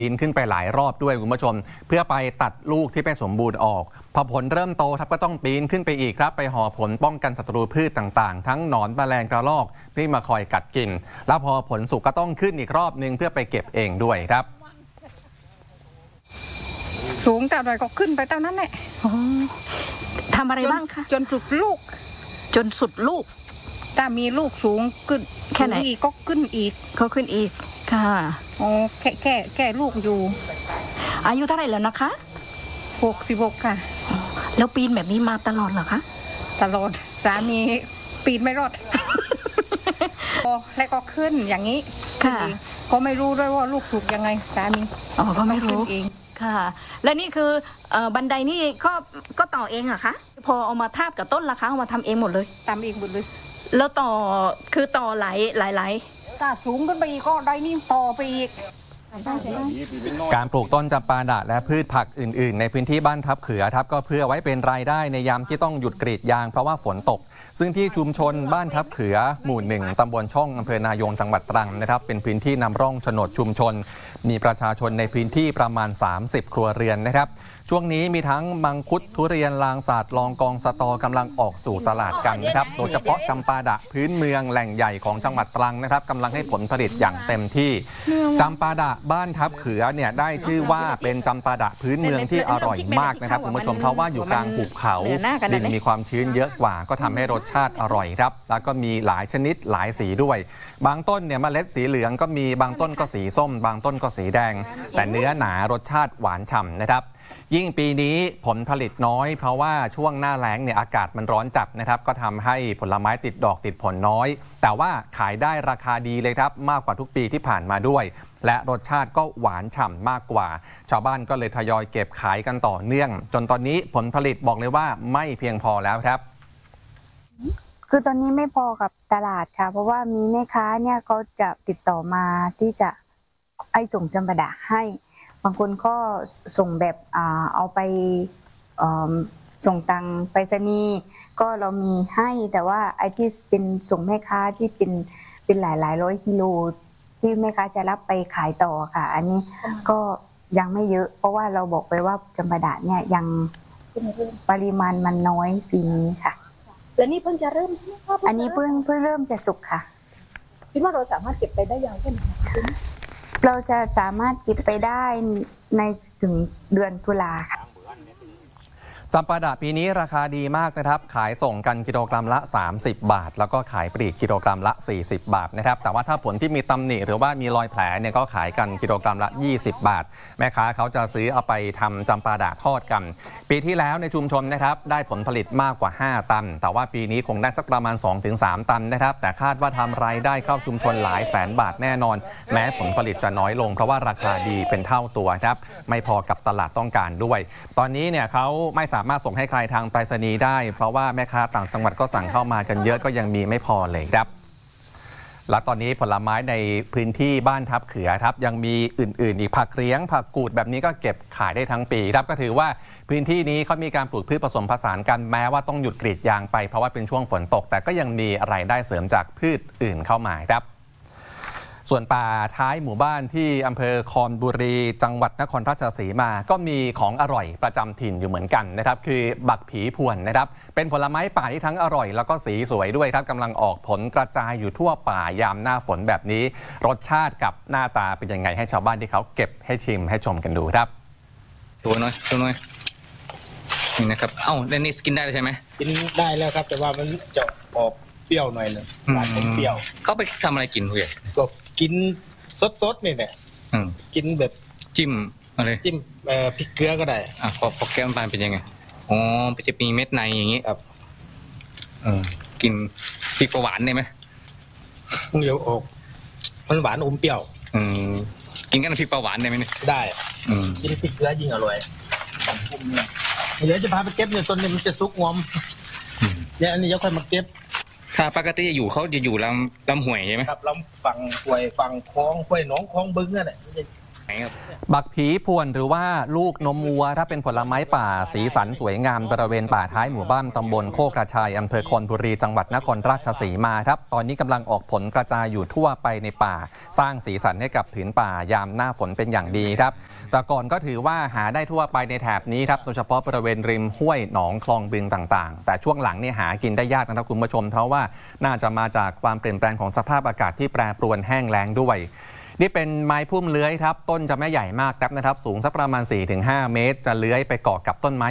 ปีนขึ้นไปหลายรอบด้วยคุณผู้ชมเพื่อไปตัดลูกที่ไม่สมบูรณ์ออกพอผลเริ่มโตครับก็ต้องปีนขึ้นไปอีกครับไปห่อผลป้องกันศัตรูพืชต่างๆทั้งหนอนแมลงกระรอกที่มาคอยกัดกินแล้วพอผลสุกก็ต้องขึ้นอีกรอบนึงเพื่อไปเก็บเองด้วยครับสูงแต่ใดก็ขึ้นไปเท่านั้นแหละทำอะไรบ้างคะจนสุดลูกจนสุดลูกถ้ามีลูกสูงขึ้นแค่ไหนอีกก็ขึ้นอีกเขาขึ้นอีกค่ะอ๋อแค่ลูกอยู่อายุเท่าไหร่แล้วนะคะ 66ค่ะแล้วปีนแบบนี้มาตลอดเหรอคะตลอดสามีปีนไม่รอดแล้วก็ขึ้นอย่างนี้ค่ะก็ไม่รู้ด้วยว่าลูกถูกยังไงสามีอ๋อก็ไม่รู้เองค่ะและนี่คือบันไดนี่ก็ต่อเองเหรอคะพอเอามาทาบกับต้นราคาเอามาทำเองหมดเลยทำเองหมดเลยแล้วต่อคือต่อหลายถ้าสูงขึ้นไปอีกก็ได้นี่ต่อไปอีกการปลูกต้นจำปาดะและพืชผักอื่นๆในพื้นที่บ้านทับเขือครับก็เพื่อไว้เป็นรายได้ในยามที่ต้องหยุดกรีดยางเพราะว่าฝนตกซึ่งที่ชุมชนบ้านทับเขือหมู่1ตำบลช่องอำเภอนายงจังหวัดตรังนะครับเป็นพื้นที่นำร่องโฉนดชุมชนมีประชาชนในพื้นที่ประมาณ30ครัวเรือนนะครับช่วงนี้มีทั้งมังคุดทุเรียนลางสาดลองกองสตอกำลังออกสู่ตลาดกันนะครับโดยเฉพาะจำปาดะพื้นเมืองแหล่งใหญ่ของจังหวัดตรังนะครับกำลังให้ผลผลิตอย่างเต็มที่จำปาดะบ้านทับเขือเนี่ยได้ชื่อว่าเป็นจำปาดะพื้นเมืองที่อร่อยมากนะครับคุณผู้ชมเพราะว่าอยู่กลางหุบเขาดินมีความชื้นเยอะกว่าก็ทำให้รสชาติอร่อยครับแล้วก็มีหลายชนิดหลายสีด้วยบางต้นเนี่ยเมล็ดสีเหลืองก็มีบางต้นก็สีส้มบางต้นก็สีแดงแต่เนื้อหนารสชาติหวานฉ่ำนะครับยิ่งปีนี้ผลผลิตน้อยเพราะว่าช่วงหน้าแล้งเนี่ยอากาศมันร้อนจัดนะครับก็ทำให้ผลไม้ติดดอกติดผลน้อยแต่ว่าขายได้ราคาดีเลยครับมากกว่าทุกปีที่ผ่านมาด้วยและรสชาติก็หวานฉ่ำมากกว่าชาวบ้านก็เลยทยอยเก็บขายกันต่อเนื่องจนตอนนี้ผลผลิตบอกเลยว่าไม่เพียงพอแล้วครับคือตอนนี้ไม่พอกับตลาดค่ะเพราะว่ามีแม่ค้าเนี่ยเขาจะติดต่อมาที่จะส่งจำปาดะให้บางคนก็ส่งแบบเอาไปส่งตังไปรษณีย์ก็เรามีให้แต่ว่าไอ้ที่เป็นส่งแม่ค้าที่เป็นหลายร้อยกิโลที่แม่ค้าจะรับไปขายต่อค่ะอันนี้ก็ยังไม่เยอะเพราะว่าเราบอกไปว่าจำปาดะเนี่ยยังปริมาณมันน้อยปีนี้ค่ะและนี่เพิ่งจะเริ่มอันนี้เพิ่งเริ่มจะสุกค่ะคิดว่าเราสามารถเก็บไปได้ยาวแค่ไหนเราจะสามารถเก็บไปได้ในถึงเดือนตุลาค่ะจำปาดะปีนี้ราคาดีมากนะครับขายส่งกันกิโลกรัมละ30บาทแล้วก็ขายปลีกกิโลกรัมละ40บาทนะครับแต่ว่าถ้าผลที่มีตำหนิหรือว่ามีรอยแผลเนี่ยก็ขายกันกิโลกรัมละ20บาทแม่ค้าเขาจะซื้อเอาไปทำจำปาดะทอดกันปีที่แล้วในชุมชนนะครับได้ผลผลิตมากกว่า5ตันแต่ว่าปีนี้คงได้สักประมาณ 2-3 ตันนะครับแต่คาดว่าทำรายได้เข้าชุมชนหลายแสนบาทแน่นอนแม้ผลผลิตจะน้อยลงเพราะว่าราคาดีเป็นเท่าตัวครับไม่พอกับตลาดต้องการด้วยตอนนี้เนี่ยเขาไม่สามารถส่งให้ใครทางไปรษณีย์ได้เพราะว่าแม่ค้าต่างจังหวัดก็สั่งเข้ามากันเยอะก็ยังมีไม่พอเลยครับและตอนนี้ผลไม้ในพื้นที่บ้านทับเขือครับยังมีอื่นๆอีกผักเลี้ยงผักกูดแบบนี้ก็เก็บขายได้ทั้งปีครับก็ถือว่าพื้นที่นี้เขามีการปลูกพืชผสมผสานกันแม้ว่าต้องหยุดกรีดยางไปเพราะว่าเป็นช่วงฝนตกแต่ก็ยังมีรายได้เสริมจากพืชอื่นเข้ามาครับส่วนป่าท้ายหมู่บ้านที่อำเภอคอนบุรีจังหวัดนครราชสีมาก็มีของอร่อยประจำถิ่นอยู่เหมือนกันนะครับคือบักผีพวนนะครับเป็นผลไม้ป่าที่ทั้งอร่อยแล้วก็สีสวยด้วยครับกำลังออกผลกระจายอยู่ทั่วป่ายามหน้าฝนแบบนี้รสชาติกับหน้าตาเป็นยังไงให้ชาวบ้านที่เขาเก็บให้ชิมให้ชมกันดูครับตัวน้อยนี่นะครับเอ้าเล่นนี่กินได้ใช่ไหมกินได้แล้วครับแต่ว่ามันจะออกเปรี้ยวหน่อยนึงหวานเปรี้ยวเขาไปทำอะไรกินเพื่อนก็กินสดๆนี่แหละกินแบบจิ้มอะไรจิ้มพริกเกลือก็ได้พอแก้มปานเป็นยังไงอ๋อจะมีเม็ดในอย่างนี้ครับกินพริกหวานได้ไหมเดี๋ยวออกมันหวานอมเปรี้ยวกินกันพริกหวานได้ไหมเนี่ยได้กินพริกเกลือยิ่งอร่อยเดี๋ยวจะพาไปเก็บเนี่ยต้นนี้มันจะซุกงอมเนี่ยอันนี้จะค่อยมาเก็บถ้าปกติอยู่เขาจะอยู่ลำห้วยใช่ไหมครับลำฝั่งห้วยฝั่งคลองห้วยหนองคลองบึงนั่นแหละบักผีพวนหรือว่าลูกนมวัวถ้าเป็นผลไม้ป่าสีสันสวยงามบริเวณป่าท้ายหมู่บ้านตำบลโคกระชายอำเภอคอนบุรีจังหวัดนครราชสีมาครับตอนนี้กำลังออกผลกระจายอยู่ทั่วไปในป่าสร้างสีสันให้กับผืนป่ายามหน้าฝนเป็นอย่างดีครับแต่ก่อนก็ถือว่าหาได้ทั่วไปในแถบนี้ครับโดยเฉพาะบริเวณริมห้วยหนองคลองบึงต่างๆแต่ช่วงหลังเนี่ยหากินได้ยากนะครับคุณผู้ชมเพราะว่าน่าจะมาจากความเปลี่ยนแปลงของสภาพอากาศที่แปรปรวนแห้งแล้งด้วยนี่เป็นไม้พุ่มเลื้อยครับต้นจะไม่ใหญ่มากนะครับสูงสักประมาณ 4-5 เมตรจะเลื้อยไปเกาะกับต้นไม้